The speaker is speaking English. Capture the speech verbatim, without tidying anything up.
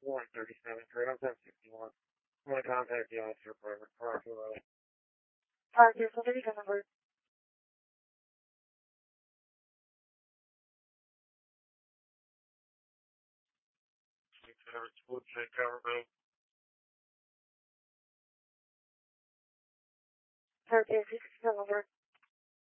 one thirty-seven, Cradle ten sixty-one. I want to contact the officer for a car to road. Alright, there's somebody coming over. six seven, split check, cover road. Alright, there's six come over.